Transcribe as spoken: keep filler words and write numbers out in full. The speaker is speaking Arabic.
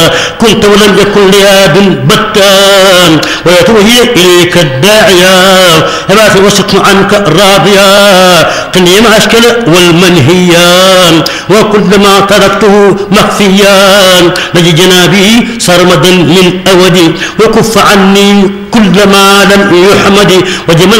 كنت ولم يكن لآب بتان ويتوهي إليك الداعية رافع وسط عنك راضيا قني ما أشكل والمنهيا وكل ما تركته مخفيا نجي جنابي سرمدا من أودي وكف عني كل ما لم يحمد وجمل